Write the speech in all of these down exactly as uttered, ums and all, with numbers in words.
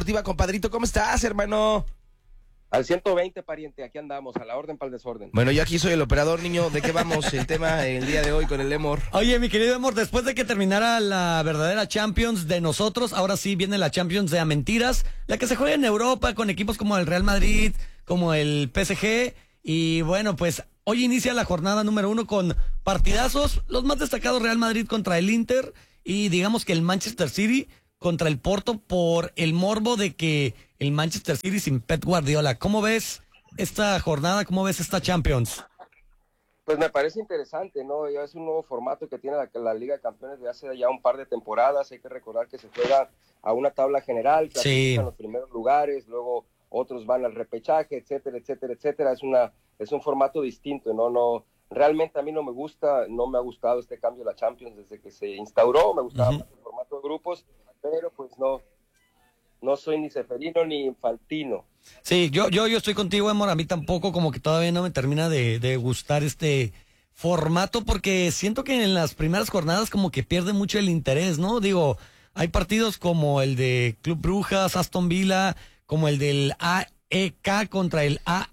Deportiva, compadrito. ¿Cómo estás, hermano? Al ciento veinte, pariente, aquí andamos, a la orden para el desorden. Bueno, yo aquí soy el operador, niño. ¿De qué vamos el tema el día de hoy con el Emor? Oye, mi querido Emor, después de que terminara la verdadera Champions de nosotros, ahora sí viene la Champions de a mentiras, la que se juega en Europa con equipos como el Real Madrid, como el P S G. Y bueno, pues hoy inicia la jornada número uno con partidazos. Los más destacados: Real Madrid contra el Inter y digamos que el Manchester City contra el Porto, por el morbo de que el Manchester City sin Pep Guardiola. ¿Cómo ves esta jornada? ¿Cómo ves esta Champions? Pues me parece interesante, ¿no? Ya es un nuevo formato que tiene la, la Liga de Campeones de hace ya un par de temporadas. Hay que recordar que se juega a una tabla general, que sí. los primeros lugares, luego otros van al repechaje, etcétera, etcétera, etcétera. Es una es un formato distinto, ¿no? No realmente a mí no me gusta, no me ha gustado este cambio de la Champions desde que se instauró. Me gustaba uh-huh. más el formato de grupos, pero pues no. No soy ni Seferino ni Infantino. Sí, yo, yo, yo estoy contigo, Emor. A mí tampoco, como que todavía no me termina de, de gustar este formato, porque siento que en las primeras jornadas como que pierde mucho el interés, ¿no? Digo, hay partidos como el de Club Brujas, Aston Villa, como el del A E K contra el A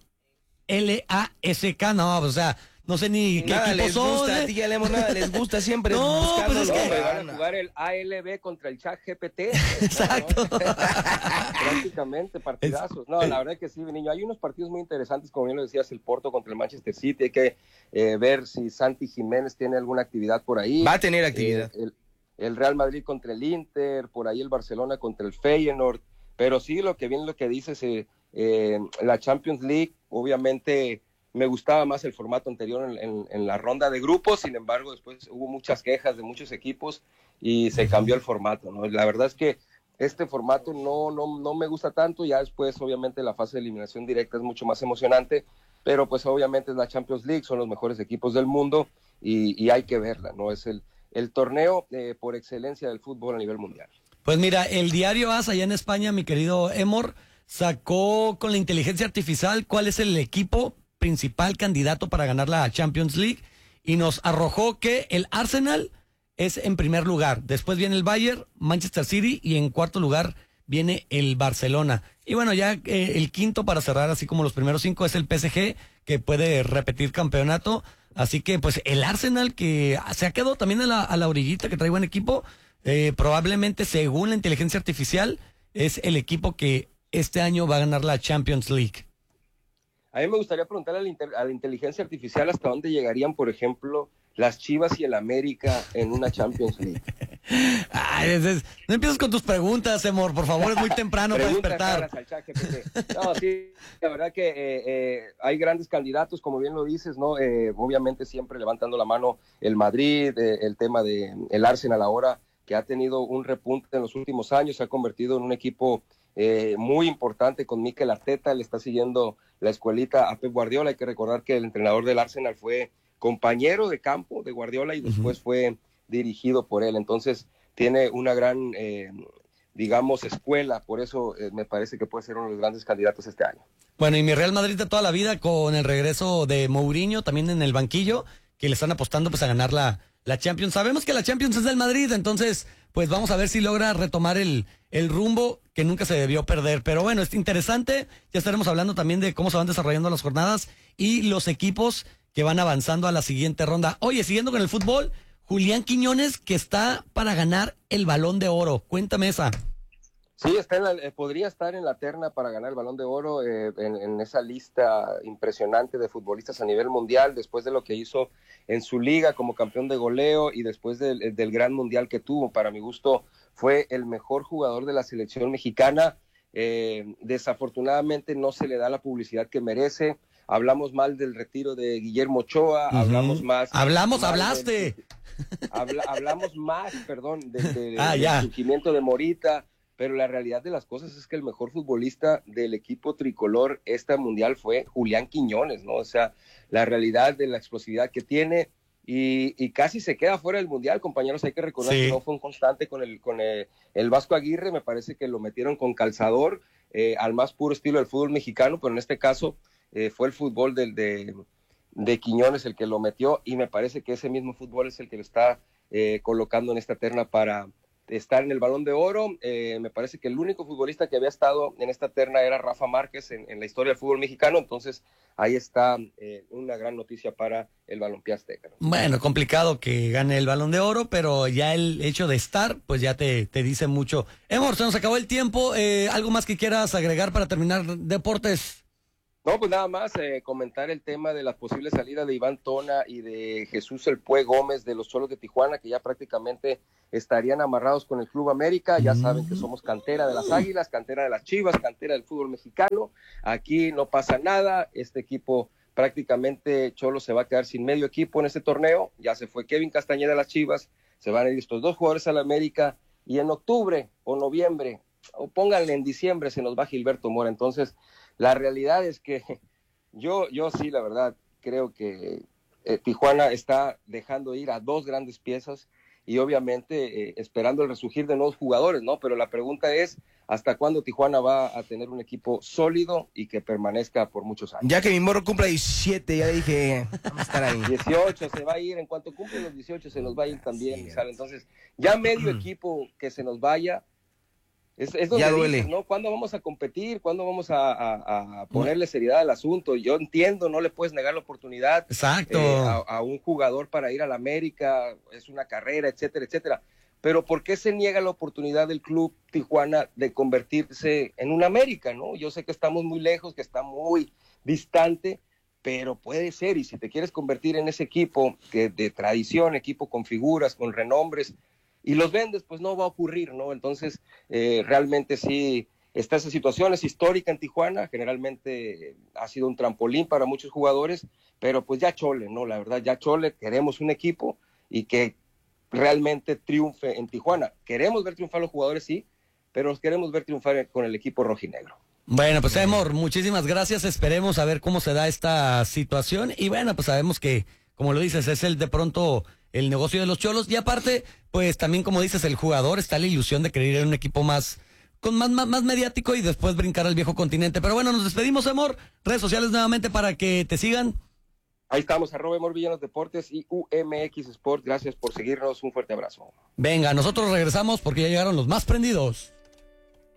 L A S K, no, o sea, no sé ni qué nada equipo les son. Gusta, ¿eh? a ti ya Leemos, nada les gusta siempre. No, pues es que... No, van a jugar el A L B contra el Chat G P T. Exacto. ¿No? Prácticamente partidazos. No, la verdad que sí, niño. Hay unos partidos muy interesantes, como bien lo decías, el Porto contra el Manchester City. Hay que eh, ver si Santi Jiménez tiene alguna actividad por ahí. Va a tener actividad. Eh, el, el Real Madrid contra el Inter, por ahí el Barcelona contra el Feyenoord. Pero sí, lo que bien lo que dices, eh, eh, la Champions League, obviamente... Me gustaba más el formato anterior en, en, en la ronda de grupos, sin embargo, después hubo muchas quejas de muchos equipos y se cambió el formato, ¿no? La verdad es que este formato no, no, no me gusta tanto. Ya después, obviamente, la fase de eliminación directa es mucho más emocionante, pero pues obviamente es la Champions League, son los mejores equipos del mundo y, y hay que verla, ¿no? Es el, el torneo eh, por excelencia del fútbol a nivel mundial. Pues mira, el diario A S allá en España, mi querido Emor, sacó con la inteligencia artificial cuál es el equipo principal candidato para ganar la Champions League y nos arrojó que el Arsenal es en primer lugar, después viene el Bayern, Manchester City y en cuarto lugar viene el Barcelona. Y bueno, ya eh, el quinto para cerrar así como los primeros cinco es el P S G, que puede repetir campeonato. Así que pues el Arsenal, que se ha quedado también a la, a la orillita, que trae buen equipo, eh, probablemente según la inteligencia artificial es el equipo que este año va a ganar la Champions League. A mí me gustaría preguntarle a la, inter- a la inteligencia artificial hasta dónde llegarían, por ejemplo, las Chivas y el América en una Champions League. Ay, es, es, no empieces con tus preguntas, Emor, por favor, es muy temprano para despertar. Al chat G P T. No, sí, la verdad que eh, eh, hay grandes candidatos, como bien lo dices, ¿no? Eh, obviamente siempre levantando la mano el Madrid, eh, el tema de el Arsenal ahora, que ha tenido un repunte en los últimos años, se ha convertido en un equipo eh, muy importante con Mikel Arteta. Le está siguiendo la escuelita a Pep Guardiola. Hay que recordar que el entrenador del Arsenal fue compañero de campo de Guardiola y después uh-huh. fue dirigido por él. Entonces tiene una gran, eh, digamos, escuela. Por eso eh, me parece que puede ser uno de los grandes candidatos este año. Bueno, y mi Real Madrid de toda la vida, con el regreso de Mourinho también en el banquillo, que le están apostando pues a ganar la, la Champions. Sabemos que la Champions es del Madrid, entonces pues vamos a ver si logra retomar el, el rumbo que nunca se debió perder. Pero bueno, es interesante. Ya estaremos hablando también de cómo se van desarrollando las jornadas y los equipos que van avanzando a la siguiente ronda. Oye, siguiendo con el fútbol, Julián Quiñones, que está para ganar el Balón de Oro. Cuéntame esa. Sí, está en la, eh, podría estar en la terna para ganar el Balón de Oro, eh, en, en esa lista impresionante de futbolistas a nivel mundial, después de lo que hizo en su liga como campeón de goleo y después del, del gran mundial que tuvo. Para mi gusto fue el mejor jugador de la selección mexicana. Eh, desafortunadamente no se le da la publicidad que merece. Hablamos mal del retiro de Guillermo Ochoa, uh-huh. hablamos más... Hablamos, más hablaste. Del, habla, hablamos más, perdón, de, de, ah, del ya. surgimiento de Morita. Pero la realidad de las cosas es que el mejor futbolista del equipo tricolor este mundial fue Julián Quiñones, ¿no? O sea, la realidad de la explosividad que tiene y, y casi se queda fuera del mundial, compañeros. Hay que recordar sí. que no fue un constante con el con el, el Vasco Aguirre. Me parece que lo metieron con calzador eh, al más puro estilo del fútbol mexicano, pero en este caso eh, fue el fútbol del, de, de Quiñones el que lo metió y me parece que ese mismo fútbol es el que lo está eh, colocando en esta terna para... estar en el Balón de Oro. Eh, me parece que el único futbolista que había estado en esta terna era Rafa Márquez en, en la historia del fútbol mexicano, entonces ahí está eh, una gran noticia para el balompié azteca, ¿no? Bueno, complicado que gane el Balón de Oro, pero ya el hecho de estar, pues ya te, te dice mucho. Emor, se nos acabó el tiempo, eh, ¿algo más que quieras agregar para terminar deportes? No, pues nada más eh, comentar el tema de la posible salida de Iván Tona y de Jesús El Pue Gómez de los Cholos de Tijuana, que ya prácticamente estarían amarrados con el Club América. Ya saben que somos cantera de las Águilas, cantera de las Chivas, cantera del fútbol mexicano. Aquí no pasa nada, este equipo prácticamente Cholos se va a quedar sin medio equipo en este torneo. Ya se fue Kevin Castañeda a las Chivas, se van a ir estos dos jugadores a la América y en octubre o noviembre, o pónganle en diciembre, se nos va Gilberto Mora. Entonces, la realidad es que yo, yo sí, la verdad, creo que eh, Tijuana está dejando ir a dos grandes piezas y obviamente eh, esperando el resurgir de nuevos jugadores, ¿no? Pero la pregunta es, ¿hasta cuándo Tijuana va a tener un equipo sólido y que permanezca por muchos años? Ya que mi morro cumpla diecisiete, ya le dije, vamos a estar ahí. dieciocho se va a ir, en cuanto cumple los dieciocho se nos va a ir también, sí, ¿sale? Entonces, ya medio equipo que se nos vaya, Es, es donde ya duele. dices, ¿no? ¿Cuándo vamos a competir? ¿Cuándo vamos a, a, a ponerle seriedad al asunto? Yo entiendo, no le puedes negar la oportunidad Exacto. eh, a, a un jugador para ir a la América, es una carrera, etcétera, etcétera. Pero ¿por qué se niega la oportunidad del club Tijuana de convertirse en un América, ¿no? Yo sé que estamos muy lejos, que está muy distante, pero puede ser, y si te quieres convertir en ese equipo que de tradición, equipo con figuras, con renombres, y los vendes, pues no va a ocurrir, ¿no? Entonces, eh, realmente sí, está esa situación, es histórica en Tijuana, generalmente ha sido un trampolín para muchos jugadores, pero pues ya chole, ¿no? La verdad, ya chole, queremos un equipo y que realmente triunfe en Tijuana. Queremos ver triunfar a los jugadores, sí, pero los queremos ver triunfar con el equipo rojinegro. Bueno, pues Emor, muchísimas gracias, esperemos a ver cómo se da esta situación y bueno, pues sabemos que, como lo dices, es el de pronto el negocio de los Cholos y aparte, pues también como dices, el jugador está la ilusión de querer ir a un equipo más con más, más, más mediático y después brincar al viejo continente. Pero bueno, nos despedimos, Emor. Redes sociales nuevamente para que te sigan. Ahí estamos, arroba Emor Villanos Deportes y U M X Sport. Gracias por seguirnos, un fuerte abrazo. Venga, nosotros regresamos porque ya llegaron los más prendidos.